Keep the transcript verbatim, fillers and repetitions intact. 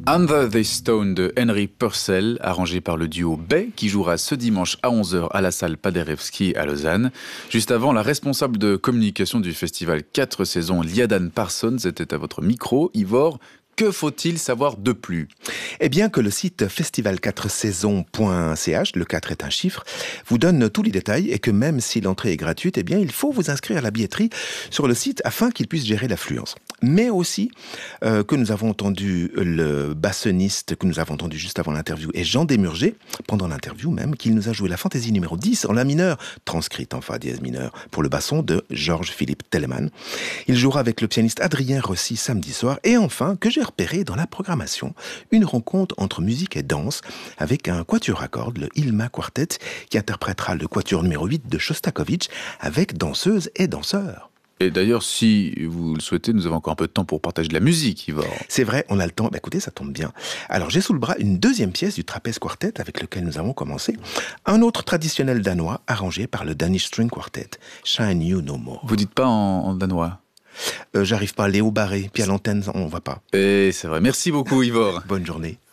Under the Stone de Henry Purcell, arrangé par le duo Bay, qui jouera ce dimanche à onze heures à la salle Paderewski à Lausanne. Juste avant, la responsable de communication du festival quatre saisons, Liadan Parsons, était à votre micro. Ivor, que faut-il savoir de plus ? Eh bien que le site festival quatre saisons point c h, le quatre est un chiffre, vous donne tous les détails et que même si l'entrée est gratuite, eh bien il faut vous inscrire à la billetterie sur le site afin qu'il puisse gérer l'affluence. Mais aussi euh, que nous avons entendu le bassoniste que nous avons entendu juste avant l'interview et Jean Desmurger, pendant l'interview même, qu'il nous a joué la fantaisie numéro dix en la mineur, transcrite en fa dièse mineur, pour le basson de Georges-Philippe Telemann. Il jouera avec le pianiste Adrien Rossi samedi soir et enfin, que j'ai repéré dans la programmation, une rencontre entre musique et danse avec un quatuor à cordes, le Ilma Quartet, qui interprétera le quatuor numéro huit de Shostakovich avec danseuses et danseurs. Et d'ailleurs, si vous le souhaitez, nous avons encore un peu de temps pour partager de la musique, Ivor. C'est vrai, on a le temps. Bah, écoutez, ça tombe bien. Alors, j'ai sous le bras une deuxième pièce du Trapèze Quartet avec lequel nous avons commencé. Un autre traditionnel danois arrangé par le Danish String Quartet, Shine You No More. Vous dites pas en, en danois ? euh, J'arrive pas, Léo Barré, puis à l'antenne, on va pas. Et c'est vrai. Merci beaucoup, Ivor. Bonne journée.